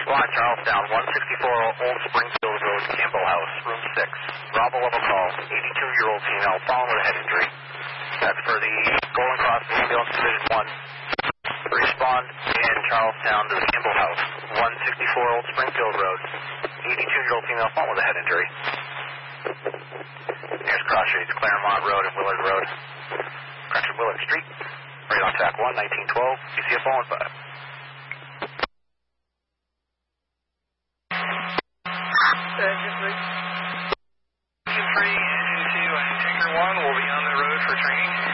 Squad, Charlestown, 164 Old Springfield Road, Campbell House, room 6. Bravo level call, 82-year-old female, fallen with a head injury. That's for the Golden Cross Ambulance Division 1. Respond in Charlestown to the Campbell House, 164 Old Springfield Road, 82-year-old female, fallen with a head injury. Nearest cross streets, Claremont Road and Willard Road. Correction, Willard Street. Right on track 1, 1912. You see a fallen 5. Engine 3, Engine 2, and Tinker 1 will be on the road for training.